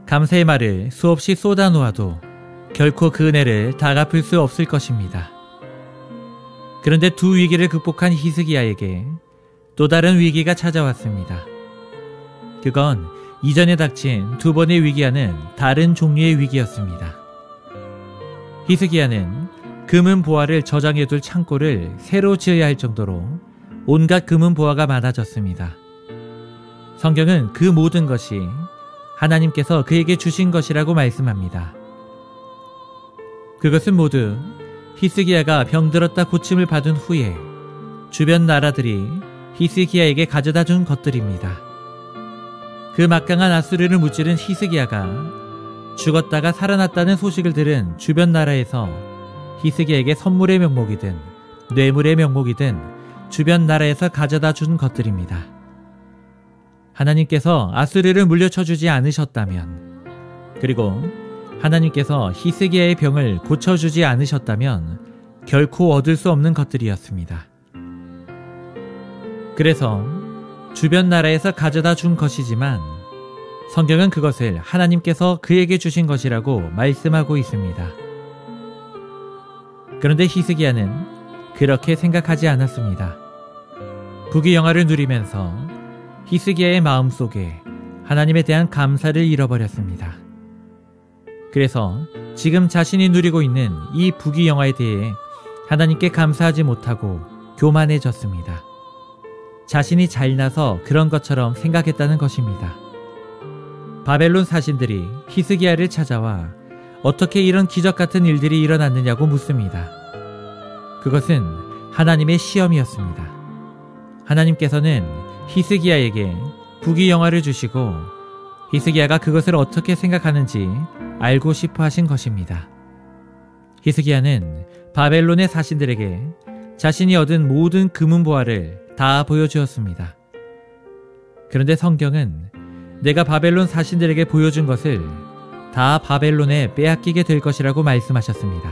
감사의 말을 수없이 쏟아놓아도 결코 그 은혜를 다 갚을 수 없을 것입니다. 그런데 두 위기를 극복한 히스기야에게 또 다른 위기가 찾아왔습니다. 그건 이전에 닥친 두 번의 위기와는 다른 종류의 위기였습니다. 히스기야는 금은 보화를 저장해둘 창고를 새로 지어야 할 정도로 온갖 금은 보화가 많아졌습니다. 성경은 그 모든 것이 하나님께서 그에게 주신 것이라고 말씀합니다. 그것은 모두 히스기야가 병들었다 고침을 받은 후에 주변 나라들이 히스기야에게 가져다 준 것들입니다. 그 막강한 아수르를 무찌른 히스기야가 죽었다가 살아났다는 소식을 들은 주변 나라에서 히스기야에게 선물의 명목이든 뇌물의 명목이든 주변 나라에서 가져다 준 것들입니다. 하나님께서 아수르를 물려쳐주지 않으셨다면, 그리고 하나님께서 히스기야의 병을 고쳐주지 않으셨다면 결코 얻을 수 없는 것들이었습니다. 그래서 주변 나라에서 가져다 준 것이지만 성경은 그것을 하나님께서 그에게 주신 것이라고 말씀하고 있습니다. 그런데 히스기야는 그렇게 생각하지 않았습니다. 부귀영화를 누리면서 히스기야의 마음속에 하나님에 대한 감사를 잃어버렸습니다. 그래서 지금 자신이 누리고 있는 이 부귀영화에 대해 하나님께 감사하지 못하고 교만해졌습니다. 자신이 잘나서 그런 것처럼 생각했다는 것입니다. 바벨론 사신들이 히스기야를 찾아와 어떻게 이런 기적 같은 일들이 일어났느냐고 묻습니다. 그것은 하나님의 시험이었습니다. 하나님께서는 히스기야에게 부귀영화를 주시고 히스기야가 그것을 어떻게 생각하는지 알고 싶어 하신 것입니다. 히스기야는 바벨론의 사신들에게 자신이 얻은 모든 금은보화를 다 보여주었습니다. 그런데 성경은 내가 바벨론 사신들에게 보여준 것을 다 바벨론에 빼앗기게 될 것이라고 말씀하셨습니다.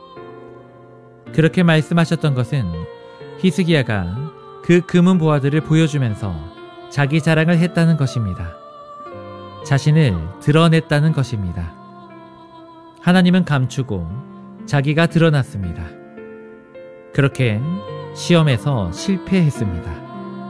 그렇게 말씀하셨던 것은 히스기야가 그 금은보화들을 보여주면서 자기 자랑을 했다는 것입니다. 자신을 드러냈다는 것입니다. 하나님은 감추고 자기가 드러났습니다. 그렇게 시험에서 실패했습니다.